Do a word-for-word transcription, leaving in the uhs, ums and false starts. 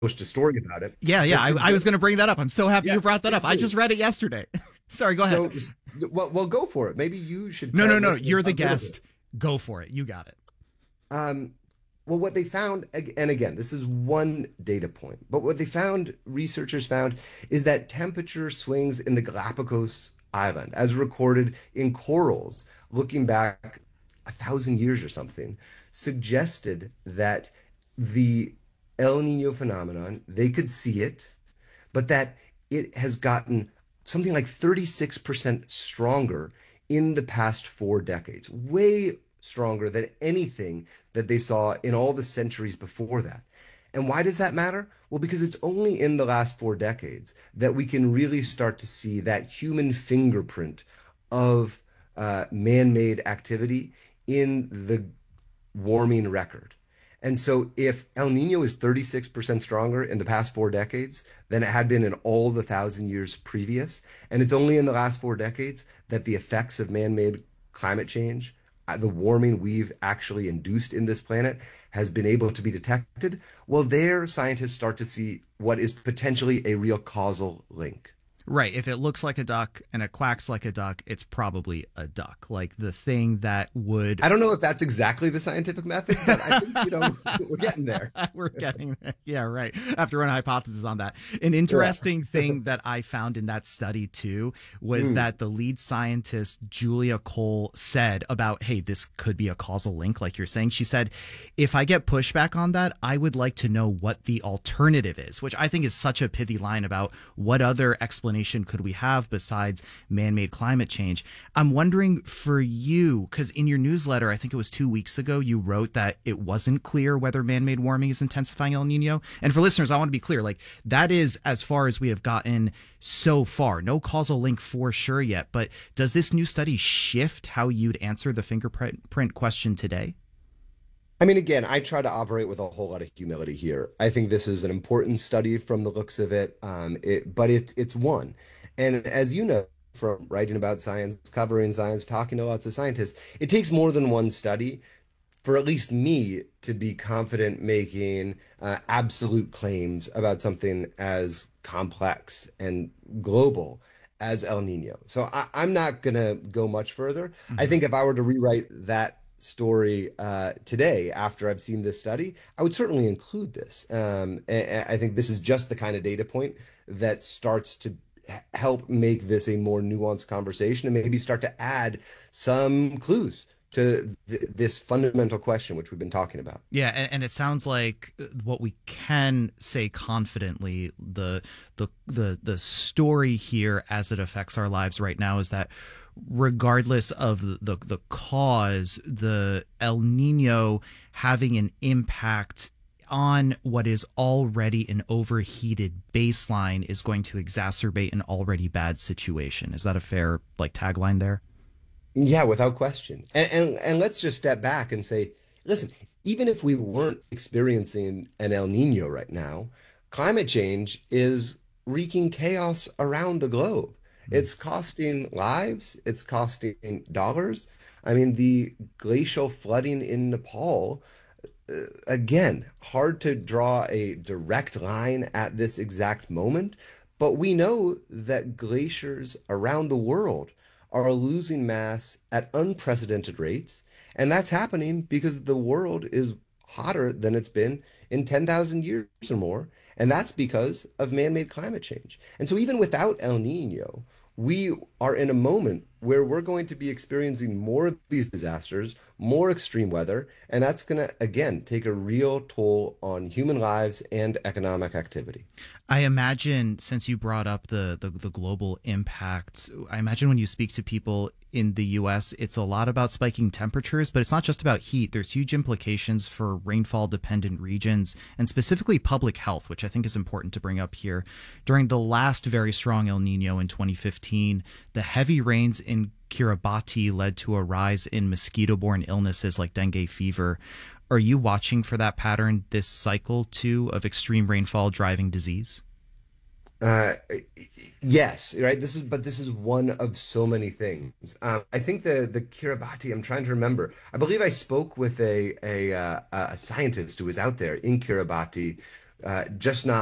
published a story about it Yeah, yeah. that I, I was suggests, going to bring that up. I'm so happy yeah, you brought that up. please I do. just read it yesterday. Sorry, go ahead. So, well, well, go for it. Maybe you should No, tell no, no. listeners You're a the little guest. bit. Go for it. You got it. Um, well, what they found, and again, this is one data point, but what they found, researchers found, is that temperature swings in the Galapagos Island, as recorded in corals, looking back a thousand years or something, suggested that the El Nino phenomenon, they could see it, but that it has gotten something like thirty-six percent stronger in the past four decades, way stronger than anything that they saw in all the centuries before that. And why does that matter? Well, because it's only in the last four decades that we can really start to see that human fingerprint of uh, man-made activity in the warming record. And so if El Nino is thirty-six percent stronger in the past four decades than it had been in all the thousand years previous, and it's only in the last four decades that the effects of man-made climate change, uh, the warming we've actually induced in this planet, has been able to be detected, well, there scientists start to see what is potentially a real causal link. Right. If it looks like a duck and it quacks like a duck, it's probably a duck. Like the thing that would. I don't know if that's exactly the scientific method, but I think, you know, we're getting there. We're getting there. Yeah, right. I have to run a hypothesis on that. An interesting Yeah. thing that I found in that study, too, was Mm. that the lead scientist, Julia Cole, said about, hey, this could be a causal link, like you're saying. She said, if I get pushback on that, I would like to know what the alternative is, which I think is such a pithy line about what other explanation could we have besides man-made climate change. I'm wondering for you, because in your newsletter, I think it was two weeks ago, you wrote that it wasn't clear whether man-made warming is intensifying El Nino. And for listeners, I want to be clear, like that is as far as we have gotten so far. No causal link for sure yet. But does this new study shift how you'd answer the fingerprint question today? I mean, again, I try to operate with a whole lot of humility here. I think this is an important study from the looks of it, um, it but it, it's one. And as you know from writing about science, covering science, talking to lots of scientists, it takes more than one study for at least me to be confident making uh, absolute claims about something as complex and global as El Nino. So I, I'm not going to go much further. I think if I were to rewrite that story uh, today after I've seen this study, I would certainly include this. Um, and I think this is just the kind of data point that starts to help make this a more nuanced conversation and maybe start to add some clues to th this fundamental question which we've been talking about. Yeah, and, and it sounds like what we can say confidently, the the the the story here as it affects our lives right now is that regardless of the, the the cause, the El Nino having an impact on what is already an overheated baseline is going to exacerbate an already bad situation. Is that a fair like tagline there? Yeah, without question. And, and and let's just step back and say, listen, even if we weren't experiencing an El Nino right now, climate change is wreaking chaos around the globe. It's costing lives, it's costing dollars. I mean, the glacial flooding in Nepal, uh, again, hard to draw a direct line at this exact moment, but we know that glaciers around the world are losing mass at unprecedented rates, and that's happening because the world is hotter than it's been in ten thousand years or more, and that's because of man-made climate change. And so even without El Nino, we are in a moment where we're going to be experiencing more of these disasters, more extreme weather, and that's going to, again, take a real toll on human lives and economic activity. I imagine, since you brought up the, the, the global impact, I imagine when you speak to people in the U S, it's a lot about spiking temperatures, but it's not just about heat. There's huge implications for rainfall-dependent regions and specifically public health, which I think is important to bring up here. During the last very strong El Nino in twenty fifteen, the heavy rains in Kiribati led to a rise in mosquito-borne illnesses like dengue fever. Are you watching for that pattern this cycle, too, of extreme rainfall driving disease? Uh, yes, right. This is, but this is one of so many things. Um, I think the the Kiribati. I'm trying to remember. I believe I spoke with a a uh, a scientist who was out there in Kiribati uh, just not